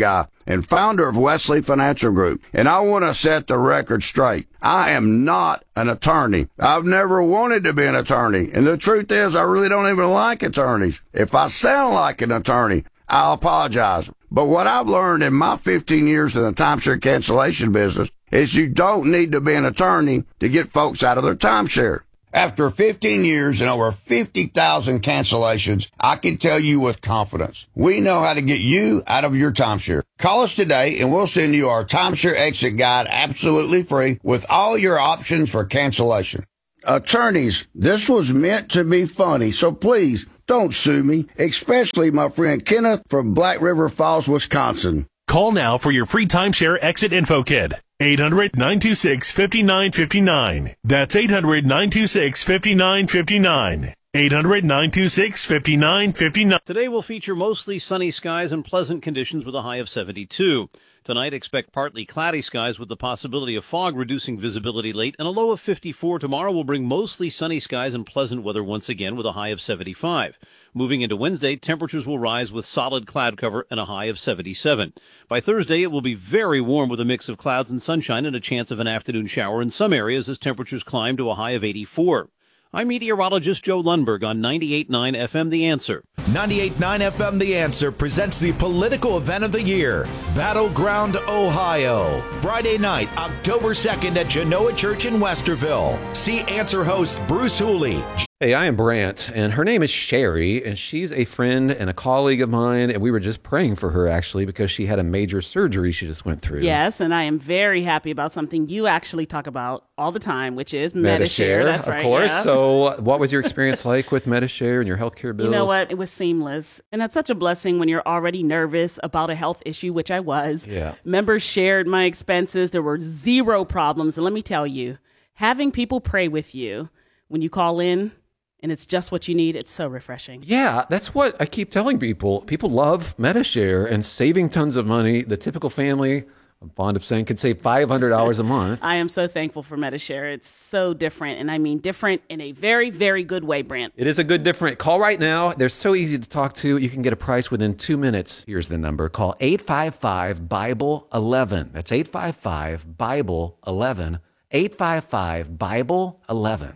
and founder of Wesley Financial Group. And I want to set the record straight. I am not an attorney. I've never wanted to be an attorney. And the truth is, I really don't even like attorneys. If I sound like an attorney, I'll apologize. But what I've learned in my fifteen years in the timeshare cancellation business is you don't need to be an attorney to get folks out of their timeshare. After fifteen years and over fifty thousand cancellations, I can tell you with confidence, we know how to get you out of your timeshare. Call us today and we'll send you our timeshare exit guide absolutely free with all your options for cancellation. Attorneys, this was meant to be funny, so please don't sue me, especially my friend Kenneth from Black River Falls, Wisconsin. Call now for your free timeshare exit info kit. eight hundred, nine two six, five nine five nine. That's eight hundred, nine two six, five nine five nine. eight hundred, nine two six, five nine five nine. Today will feature mostly sunny skies and pleasant conditions with a high of seventy-two. Tonight, expect partly cloudy skies with the possibility of fog reducing visibility late, and a low of fifty-four. Tomorrow will bring mostly sunny skies and pleasant weather once again with a high of seventy-five. Moving into Wednesday, temperatures will rise with solid cloud cover and a high of seventy-seven. By Thursday, it will be very warm with a mix of clouds and sunshine and a chance of an afternoon shower in some areas as temperatures climb to a high of eighty-four. I'm meteorologist Joe Lundberg on ninety-eight point nine F M The Answer. ninety-eight point nine F M The Answer presents the political event of the year, Battleground, Ohio. Friday night, October second at Genoa Church in Westerville. See Answer host Bruce Hooley. Hey, I am Brant, and her name is Sherry, and she's a friend and a colleague of mine, and we were just praying for her, actually, because she had a major surgery she just went through. Yes, and I am very happy about something you actually talk about all the time, which is Medi-Share. That's of right, course. yeah. So what was your experience like with Medi-Share and your healthcare bills? You know what? It was seamless. And that's such a blessing when you're already nervous about a health issue, which I was. Yeah. Members shared my expenses. There were zero problems. And let me tell you, having people pray with you when you call in, and it's just what you need, it's so refreshing. Yeah, that's what I keep telling people. People love Medi-Share and saving tons of money. The typical family, I'm fond of saying, could save five hundred dollars a month. I am so thankful for Medi-Share. It's so different, and I mean different in a very, very good way, Brant. It is a good different. Call right now. They're so easy to talk to. You can get a price within two minutes. Here's the number. Call eight five five, Bible eleven. That's eight five five, Bible eleven. eight five five, Bible eleven.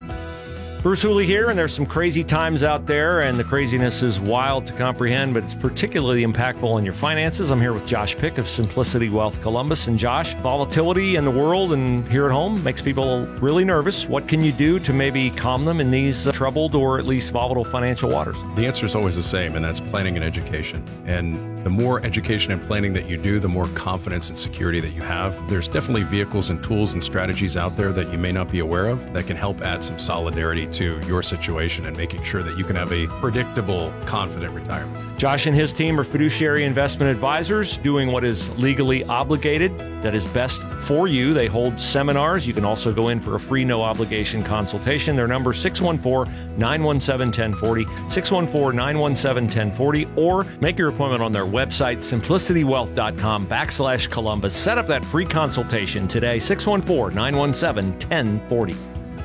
Bruce Hooley here, and there's some crazy times out there, and the craziness is wild to comprehend, but it's particularly impactful in your finances. I'm here with Josh Pick of Simplicity Wealth Columbus. And Josh, volatility in the world and here at home makes people really nervous. What can you do to maybe calm them in these uh, troubled or at least volatile financial waters? The answer is always the same, and that's planning and education. And the more education and planning that you do, the more confidence and security that you have. There's definitely vehicles and tools and strategies out there that you may not be aware of that can help add some solidarity to your situation and making sure that you can have a predictable, confident retirement. Josh and his team are fiduciary investment advisors doing what is legally obligated, that is best for you. They hold seminars. You can also go in for a free no obligation consultation. Their number six one four, nine one seven, one oh four oh, six one four, nine one seven, one oh four oh, or make your appointment on their website, simplicitywealth.com backslash Columbus. Set up that free consultation today, six one four, nine one seven, one oh four oh.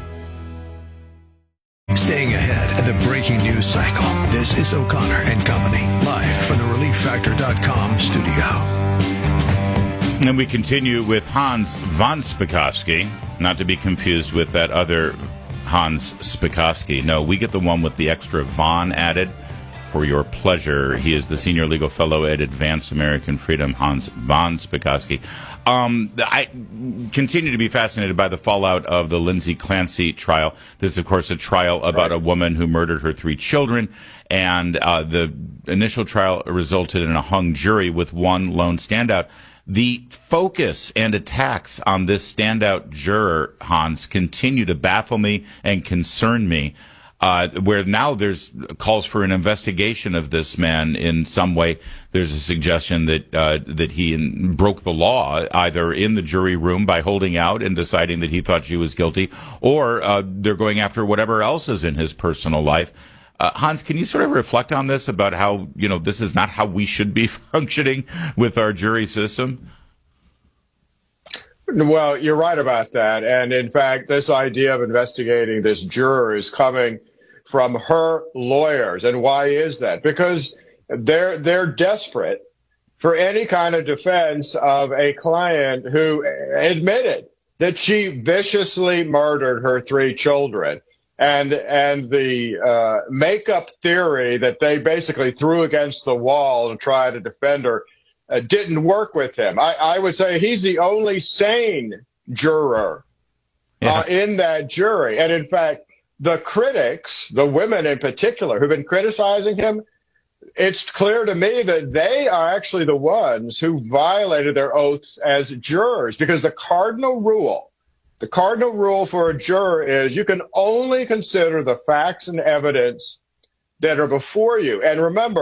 Staying ahead of the breaking news cycle. This is O'Connor and Company, live from the relief factor dot com studio. And we continue with Hans von Spakovsky, not to be confused with that other Hans Spakovsky. No, we get the one with the extra von added for your pleasure. He is the senior legal fellow at Advanced American Freedom, Hans von Spakovsky. Um, I continue to be fascinated by the fallout of the Lindsay Clancy trial. This is, of course, a trial about right. a woman who murdered her three children, and uh, the initial trial resulted in a hung jury with one lone standout. The focus and attacks on this standout juror, Hans, continue to baffle me and concern me. Uh, where now there's calls for an investigation of this man in some way. There's a suggestion that uh, that he in, broke the law, either in the jury room by holding out and deciding that he thought she was guilty, or uh, they're going after whatever else is in his personal life. Uh, Hans, can you sort of reflect on this about how, you know, this is not how we should be functioning with our jury system? Well, you're right about that. And in fact, this idea of investigating this juror is coming from her lawyers. And why is that? Because they're they're desperate for any kind of defense of a client who admitted that she viciously murdered her three children. And and the uh, makeup theory that they basically threw against the wall to try to defend her uh, didn't work with him. I, I would say he's the only sane juror Yeah. uh, in that jury. And in fact, the critics, the women in particular, who've been criticizing him, it's clear to me that they are actually the ones who violated their oaths as jurors, because the cardinal rule, the cardinal rule for a juror is you can only consider the facts and evidence that are before you. And remember,